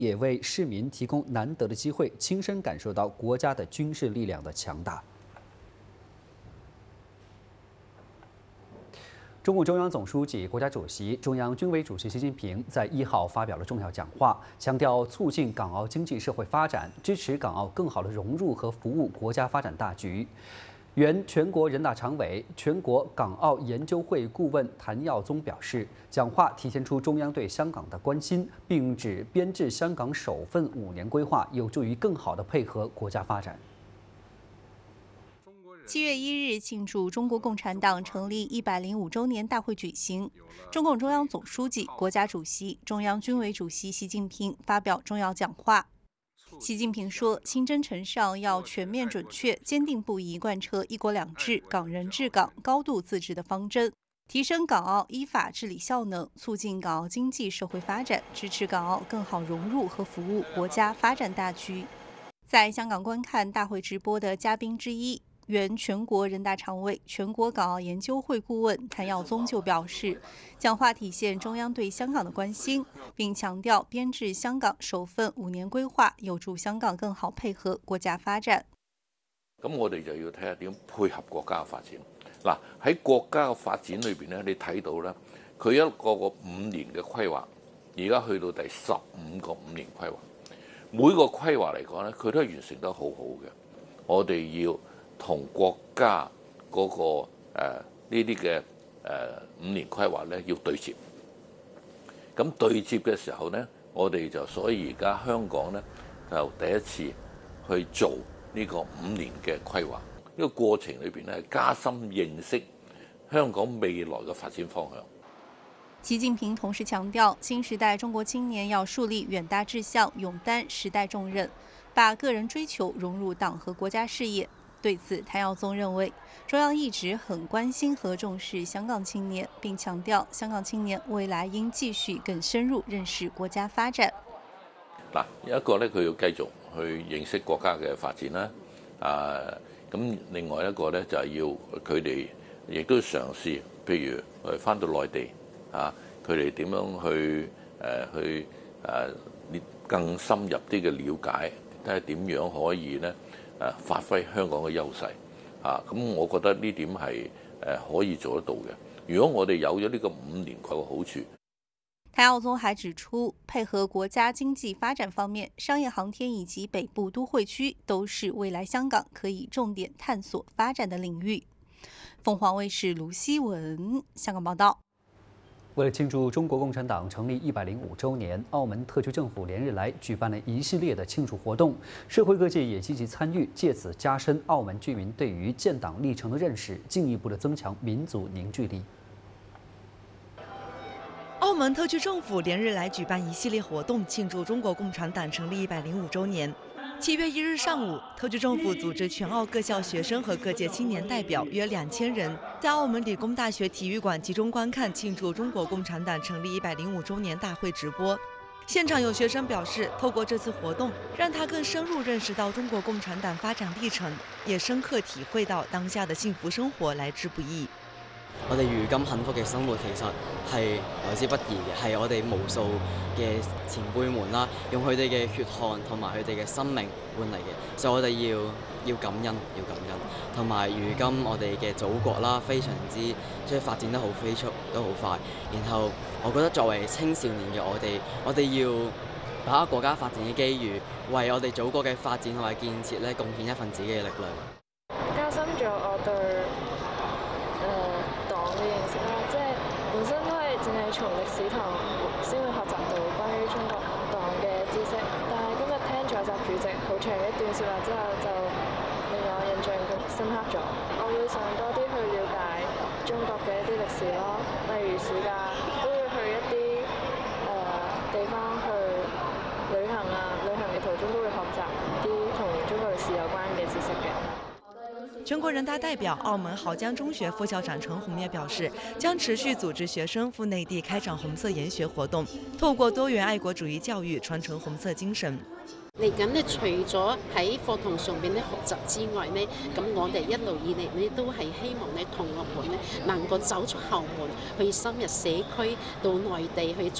也为市民提供难得的机会，亲身感受到国家的军事力量的强大。中共中央总书记、国家主席、中央军委主席习近平在1号发表了重要讲话，强调促进港澳经济社会发展，支持港澳更好地融入和服务国家发展大局。原全国人大常委、全国港澳研究会顾问谭耀宗表示，讲话体现出中央对香港的关心，并指编制香港首份5年规划有助于更好地配合国家发展。 7月1日，庆祝中国共产党成立105周年大会举行。中共中央总书记、国家主席、中央军委主席习近平发表重要讲话。习近平说，新征程上要全面准确、坚定不移贯彻一国两制、港人治港、高度自治的方针，提升港澳依法治理效能，促进港澳经济社会发展，支持港澳更好融入和服务国家发展大局。在香港观看大会直播的嘉宾之一，原全国人大常委、全国港澳研究会顾问谭耀宗就表示，讲话体现中央对香港的關心，並強調編制香港首份5年規劃有助香港更好配合國家發展。 咁我哋就要睇下點配合國家嘅發展。嗱，喺國家嘅發展裏邊咧，你睇到咧，佢一個5年嘅規劃，而家去到第15個5年規劃，每個規劃嚟講咧，佢都係完成得好好嘅。我哋要同國家嗰個呢啲嘅5年規劃咧要對接，咁對接嘅時候咧，我哋就所以而家香港咧就第一次去做呢個5年嘅規劃，呢個過程裏邊咧加深認識香港未來嘅發展方向。 習近平同時強調，新時代中國青年要樹立遠大志向，勇擔時代重任，把個人追求融入黨和國家事業。對此，譚耀宗認為，中央一直很關心和重視香港青年，並強調香港青年未來應繼續更深入認識國家發展。 嗱，有一個咧，佢要繼續去認識國家嘅發展啦。咁另外一個咧就係要佢哋亦都嘗試，譬如返到內地佢哋點樣去更深入啲嘅了解，睇下點樣可以咧發揮香港嘅優勢咁我覺得呢點係可以做得到嘅。如果我哋有咗呢個5年規劃好處。 譚耀宗還指出，配合國家經濟發展方面，商業航天以及北部都會區都是未來香港可以重點探索發展的領域。鳳凰衛視盧希文香港報道。 为了庆祝中国共产党成立105周年，澳门特区政府连日来举办了一系列的庆祝活动，社会各界也积极参与，借此加深澳门居民对于建党历程的认识，进一步的增强民族凝聚力。 澳门特区政府连日来举办一系列活动，庆祝中国共产党成立105周年。7月1日上午，特区政府组织全澳各校学生和各界青年代表约2000人，在澳门理工大学体育馆集中观看庆祝中国共产党成立105周年大会直播。现场有学生表示，透过这次活动，让他更深入认识到中国共产党发展历程，也深刻體會到當下的幸福生活來之不易。 我哋如今幸福嘅生活其實係來之不易嘅，係我哋無數嘅前輩們啦，用佢哋嘅血汗同埋佢哋嘅生命換嚟嘅，所以我哋要感恩，同埋如今我哋嘅祖國啦，非常之即係發展得好飛速，都好快。然後我覺得作為青少年嘅我哋要把握國家發展嘅機遇，為我哋祖國嘅發展同埋建設咧貢獻一份自己嘅力量。 加深咗我對黨嘅認識啦，即係本身都係淨係從歷史堂先會學習到關於中國黨嘅知識，但係今日聽咗習主席好長一段説話之後，就令我印象更深刻咗。我會想多啲去了解中國嘅一啲歷史咯，例如暑假都會去一啲地方去旅行旅行嘅途中都會學習啲同中國歷史有關嘅知識嘅。 全國人大代表、澳門濠江中學副校長陳紅也表示，將持續組織學生赴內地開展紅色研學活動，透過多元愛國主義教育傳承紅色精神。 嚟緊咧，除咗喺課堂上邊咧學習之外呢，咁我哋一路以嚟呢都係希望咧同學們咧能夠走出校門，去深入社區，到內地去。